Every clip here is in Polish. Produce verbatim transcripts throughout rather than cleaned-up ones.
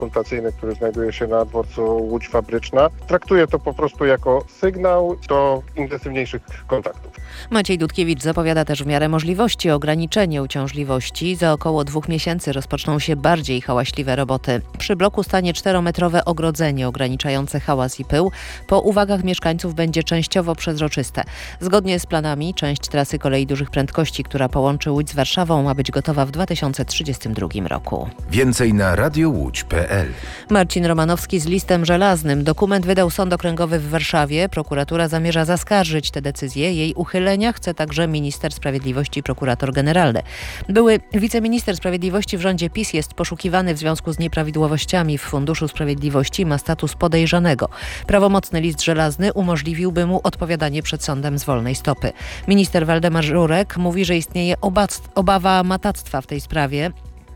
konsultacyjny, który znajduje się na dworcu Łódź Fabryczna. Traktuję to po prostu jako sygnał do intensywniejszych kontaktów. Maciej Dudkiewicz zapowiada też w miarę możliwości ograniczenie uciążliwości. Za około dwóch miesięcy rozpoczną się bardziej hałaśliwe roboty. Przy bloku stanie czterometrowe ogrodzenie ograniczające hałas i pył. Po uwagach mieszkańców będzie częściowo przezroczyste. Zgodnie z planami część trasy kolei dużych prędkości, która połączy Łódź z Warszawą, ma być gotowa w dwa tysiące trzydziestym drugim roku. Więcej na radio łódź kropka p l. Marcin Romanowski z listem żelaznym. Dokument wydał Sąd Okręgowy w Warszawie. Prokuratura zamierza zaskarżyć tę decyzję. Jej uchylenia chce także minister sprawiedliwości i prokurator generalny. Były wiceminister sprawiedliwości w rządzie PiS jest poszukiwany w związku z nieprawidłowościami w Funduszu Sprawiedliwości. Ma status podejrzanego. Prawomocny list żelazny umożliwiłby mu odpowiadanie przed sądem z wolnej stopy. Minister Waldemar Żurek mówi, że istnieje obawa matactwa w tej sprawie.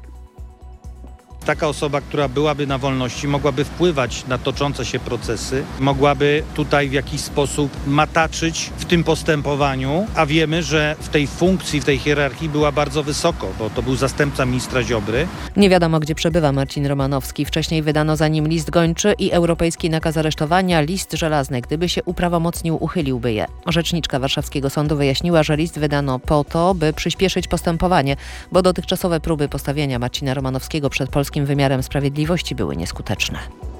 Taka osoba, która byłaby na wolności, mogłaby wpływać na toczące się procesy, mogłaby tutaj w jakiś sposób mataczyć w tym postępowaniu, a wiemy, że w tej funkcji, w tej hierarchii była bardzo wysoko, bo to był zastępca ministra Ziobry. Nie wiadomo, gdzie przebywa Marcin Romanowski. Wcześniej wydano za nim list gończy i europejski nakaz aresztowania, list żelazny. Gdyby się uprawomocnił, uchyliłby je. Rzeczniczka warszawskiego sądu wyjaśniła, że list wydano po to, by przyspieszyć postępowanie, bo dotychczasowe próby postawienia Marcina Romanowskiego przed polskim wymiarem sprawiedliwości były nieskuteczne.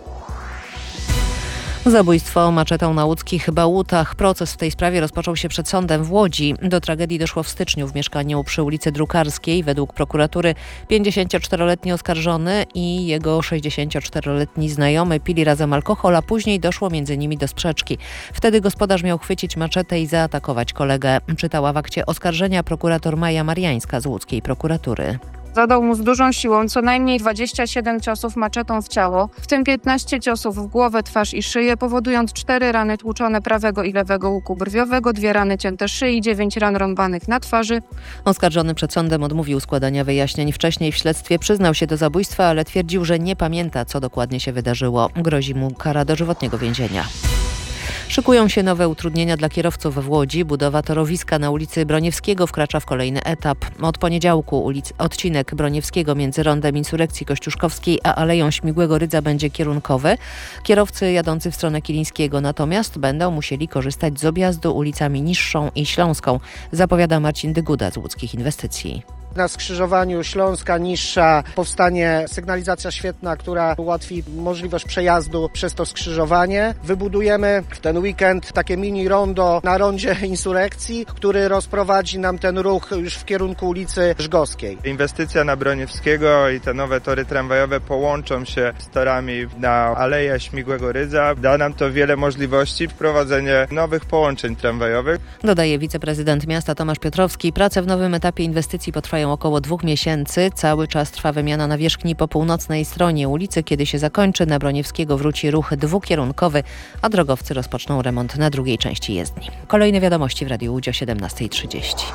Zabójstwo maczetą na łódzkich Bałutach. Proces w tej sprawie rozpoczął się przed sądem w Łodzi. Do tragedii doszło w styczniu w mieszkaniu przy ulicy Drukarskiej. Według prokuratury pięćdziesięcioczteroletni oskarżony i jego sześćdziesięcioczteroletni znajomy pili razem alkohol, a później doszło między nimi do sprzeczki. Wtedy gospodarz miał chwycić maczetę i zaatakować kolegę. Czytała w akcie oskarżenia prokurator Maja Mariańska z łódzkiej prokuratury. Zadał mu z dużą siłą co najmniej dwadzieścia siedem ciosów maczetą w ciało, w tym piętnaście ciosów w głowę, twarz i szyję, powodując cztery rany tłuczone prawego i lewego łuku brwiowego, dwie rany cięte szyi, dziewięć ran rąbanych na twarzy. Oskarżony przed sądem odmówił składania wyjaśnień. Wcześniej w śledztwie przyznał się do zabójstwa, ale twierdził, że nie pamięta, co dokładnie się wydarzyło. Grozi mu kara dożywotniego więzienia. Szykują się nowe utrudnienia dla kierowców w Łodzi. Budowa torowiska na ulicy Broniewskiego wkracza w kolejny etap. Od poniedziałku ulic, odcinek Broniewskiego między rondem Insurekcji Kościuszkowskiej a Aleją Śmigłego Rydza będzie kierunkowy. Kierowcy jadący w stronę Kilińskiego natomiast będą musieli korzystać z objazdu ulicami Niższą i Śląską, zapowiada Marcin Dyguda z Łódzkich Inwestycji. Na skrzyżowaniu Śląska Niższa powstanie sygnalizacja świetna, która ułatwi możliwość przejazdu przez to skrzyżowanie. Wybudujemy w ten weekend takie mini rondo na rondzie Insurekcji, który rozprowadzi nam ten ruch już w kierunku ulicy Żgowskiej. Inwestycja na Broniewskiego i te nowe tory tramwajowe połączą się z torami na Aleję Śmigłego Rydza. Da nam to wiele możliwości, wprowadzenie nowych połączeń tramwajowych. Dodaje wiceprezydent miasta Tomasz Piotrowski. Prace w nowym etapie inwestycji potrwają około dwóch miesięcy. Cały czas trwa wymiana nawierzchni po północnej stronie ulicy. Kiedy się zakończy, na Broniewskiego wróci ruch dwukierunkowy, a drogowcy rozpoczną remont na drugiej części jezdni. Kolejne wiadomości w Radiu Łódź o siedemnasta trzydzieści.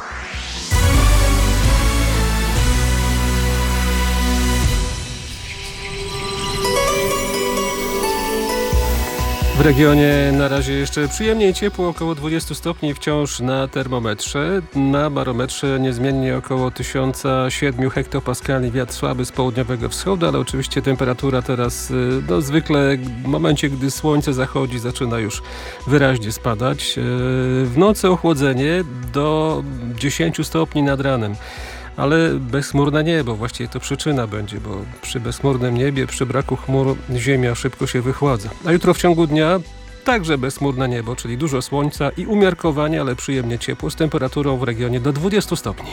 W regionie na razie jeszcze przyjemnie i ciepło, około dwadzieścia stopni wciąż na termometrze. Na barometrze niezmiennie około tysiąc siedem hektopaskali, wiatr słaby z południowego wschodu, ale oczywiście temperatura teraz no, zwykle w momencie, gdy słońce zachodzi, zaczyna już wyraźnie spadać. W nocy ochłodzenie do dziesięć stopni nad ranem. Ale bezchmurne niebo, właściwie to przyczyna będzie, bo przy bezchmurnym niebie, przy braku chmur ziemia szybko się wychładza. A jutro w ciągu dnia także bezchmurne niebo, czyli dużo słońca i umiarkowanie, ale przyjemnie ciepło z temperaturą w regionie do dwudziestu stopni.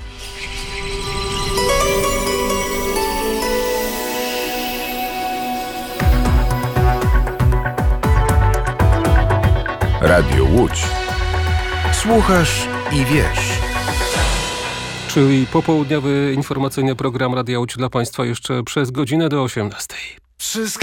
Radio Łódź. Słuchasz i wiesz. Czyli popołudniowy informacyjny program Radia Łódź dla Państwa jeszcze przez godzinę do osiemnastej. Wszystko